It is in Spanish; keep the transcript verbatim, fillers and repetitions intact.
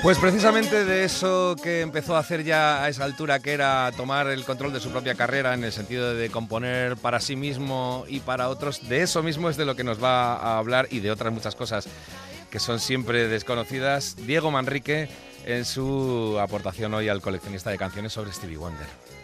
Pues precisamente de eso que empezó a hacer ya a esa altura, que era tomar el control de su propia carrera en el sentido de componer para sí mismo y para otros, de eso mismo es de lo que nos va a hablar, y de otras muchas cosas que son siempre desconocidas, Diego Manrique, en su aportación hoy al Coleccionista de Canciones sobre Stevie Wonder.